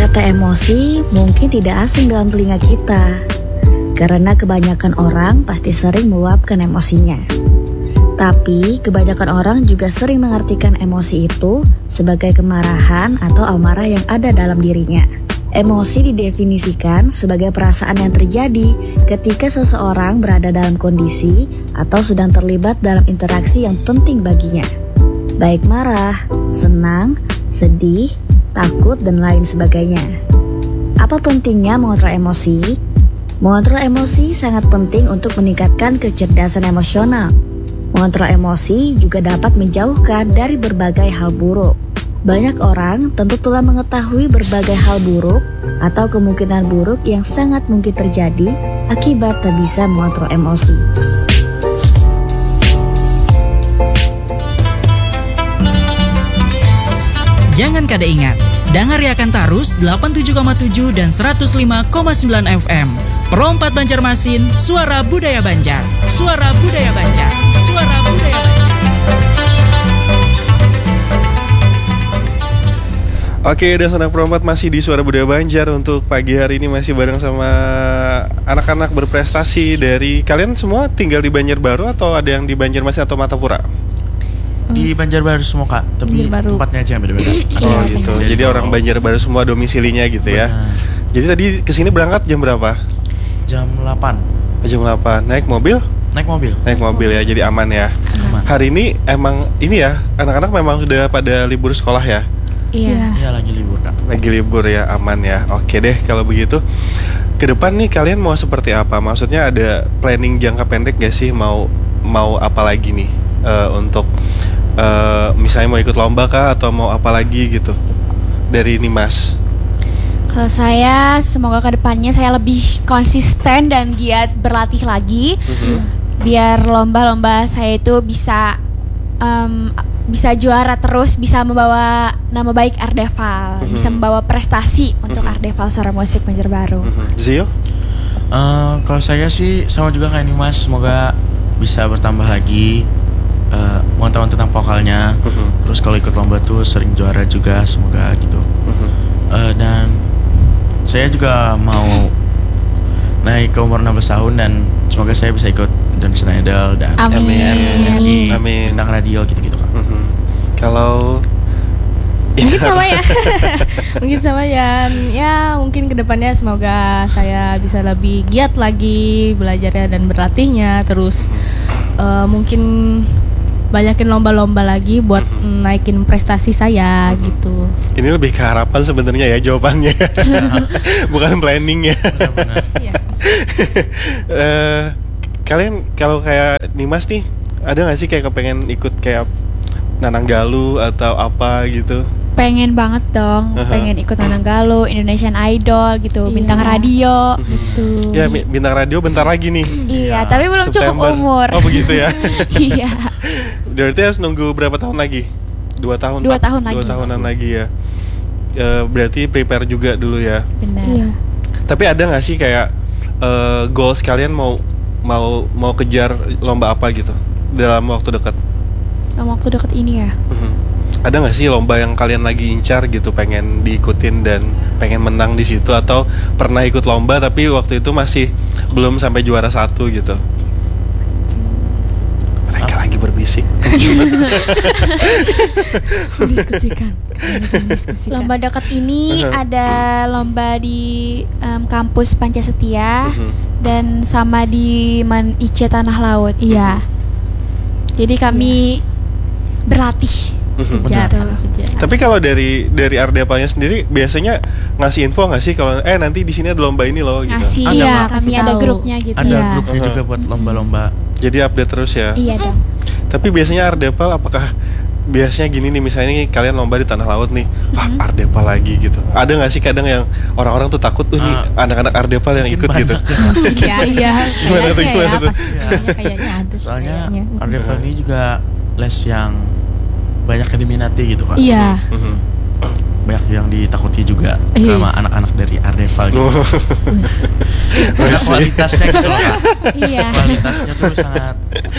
Kata emosi mungkin tidak asing dalam telinga kita, karena kebanyakan orang pasti sering meluapkan emosinya. Tapi kebanyakan orang juga sering mengartikan emosi itu sebagai kemarahan atau amarah yang ada dalam dirinya. Emosi didefinisikan sebagai perasaan yang terjadi ketika seseorang berada dalam kondisi atau sedang terlibat dalam interaksi yang penting baginya. Baik marah, senang, sedih, takut, dan lain sebagainya. Apa pentingnya mengontrol emosi? Mengontrol emosi sangat penting untuk meningkatkan kecerdasan emosional. Mengontrol emosi juga dapat menjauhkan dari berbagai hal buruk. Banyak orang tentu telah mengetahui berbagai hal buruk atau kemungkinan buruk yang sangat mungkin terjadi akibat tak bisa mengontrol emosi. Jangan kada ingat, dengar Yakan Tarus 87,7 dan 105,9 FM. Pro 4 Banjarmasin, suara budaya Banjar. Suara budaya Banjar. Suara budaya Banjar. Oke, dan Senang Pro 4 masih di Suara Budaya Banjar. Untuk pagi hari ini masih bareng sama anak-anak berprestasi dari... Kalian semua tinggal di Banjarbaru atau ada yang di Banjarmasin atau Matapura? Di Banjarbaru semua Kak, tapi tempatnya aja yang beda-beda. Oh gitu, jadi orang Banjarbaru semua domisilinya gitu ya. Jadi tadi kesini berangkat jam berapa? Jam 8. Jam 8, naik mobil? Naik mobil Ya, jadi aman ya. Hari ini emang ini ya, anak-anak memang sudah pada libur sekolah ya? Iya, lagi libur Kak. Lagi libur ya, aman ya. Oke deh kalau begitu. Ke depan nih kalian mau seperti apa? Maksudnya ada planning jangka pendek gak sih? Mau apa lagi nih untuk misalnya mau ikut lomba kah atau mau apa lagi gitu dari Nimas? Kalau saya semoga kedepannya saya lebih konsisten dan giat berlatih lagi, biar lomba-lomba saya itu bisa juara terus, bisa membawa nama baik Ardeval, bisa membawa prestasi untuk Ardeval Suara Musik Banjarbaru. Zio? Kalau saya sih sama juga kayak Nimas, semoga bisa bertambah lagi pengetahuan tentang vokalnya. Terus kalau ikut lomba tuh sering juara juga, semoga gitu. Dan saya juga mau naik ke umur 16 tahun dan semoga saya bisa ikut Indonesian Idol dan Amin. bintang radio gitu-gitu Kak. Kalau mungkin sama ya. Mungkin sama ya. Ya mungkin kedepannya semoga saya bisa lebih giat lagi belajarnya dan berlatihnya. Terus mungkin banyakin lomba-lomba lagi buat naikin prestasi saya gitu. Ini lebih ke harapan sebenarnya ya jawabannya. Bukan planning ya. Benar-benar. Kalian kalau kayak Nimas nih, ada gak sih kayak kepengen ikut kayak Nananggalu atau apa gitu? Pengen banget dong, pengen ikut Nananggalu, Indonesian Idol gitu, bintang radio gitu. Ya bintang radio bentar lagi nih. Iya, tapi belum September. cukup umur. Oh begitu ya. Iya. Berarti harus nunggu berapa tahun lagi? 2 tahun. 2 tahun lagi. 2 tahunan lagi ya. Berarti prepare juga dulu ya. Benar. Iya. Tapi ada nggak sih kayak goals kalian mau kejar lomba apa gitu dalam waktu dekat? Dalam waktu dekat ini ya. Ada nggak sih lomba yang kalian lagi incar gitu, pengen diikutin dan pengen menang di situ, atau pernah ikut lomba tapi waktu itu masih belum sampai juara 1 gitu? Mereka lagi berbisik. Diskusikan. Lomba dekat ini ada lomba di kampus Pancasetia dan sama di Ice Tanah Laut. Iya. Jadi kami berlatih. Gitu. Tapi kalau dari Ardepalnya sendiri biasanya ngasih info nggak sih kalau nanti di sini ada lomba ini loh gitu? Ngasih, Iya, kami kasih ada tahu. grupnya gitu. Ada grupnya juga buat lomba-lomba. Jadi update terus ya. Iya dong. Tapi biasanya Ardepal apakah biasanya gini nih, misalnya nih kalian lomba di Tanah Laut nih, Ardepal lagi gitu. Ada nggak sih kadang yang orang-orang tuh takut nih anak-anak Ardepal yang ikut gitu? Iya. Gimana tuh? Kayaknya ada. Soalnya Ardeval ini juga les yang banyak yang diminati gitu Kak. Iya. Banyak yang ditakuti juga sama anak-anak dari Ardeval gitu. Banyak kualitasnya gitu loh Kak. Iya. Kualitasnya tuh sangat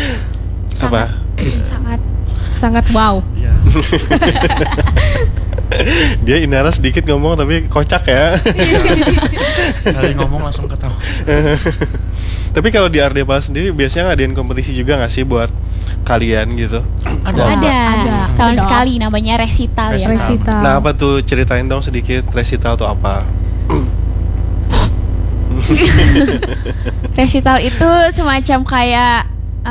Apa? Sangat Sangat wow. Iya. Dia Inara sedikit ngomong tapi kocak ya. Kali ngomong langsung ketawa. Tapi kalau di Ardepal sendiri biasanya ngadain kompetisi juga nggak sih buat kalian gitu? Ada. Setahun Ada. sekali namanya resital ya. Resital. Nah apa tuh, ceritain dong sedikit resital tuh apa? Resital itu semacam kayak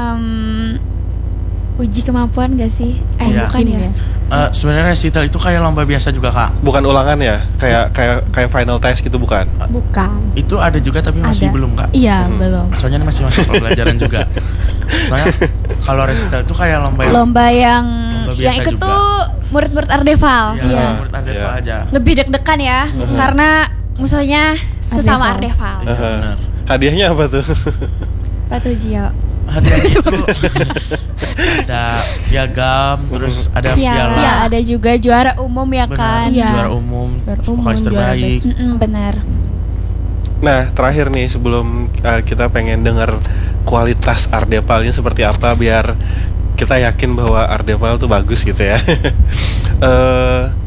uji kemampuan gak sih? Iya. Bukan ya? Sebenarnya resital itu kayak lomba biasa juga kak. Bukan ulangan ya? Kayak final test gitu bukan? Bukan. Itu ada juga tapi masih Ada. belum kak. Iya, belum. Soalnya ini masih masuk pembelajaran juga. Soalnya kalau resital itu kayak lomba Lomba yang biasa ikut juga. tuh murid-murid Ardeval. Iya, menurut Ardeva Iya. aja. Lebih deg-degan ya, karena musuhnya sesama Ardeval. Ardeval. Benar. Hadiahnya apa tuh? Batu Jio. Hadiah itu ada piagam, terus ada piala. Iya, ada juga juara umum ya Benar, kan? Iya. juara umum, Juara umum, vokalis juara terbaik. Benar. Nah terakhir nih sebelum kita pengen denger kualitas Ardepalnya seperti apa biar kita yakin bahwa Ardepal tuh bagus gitu ya.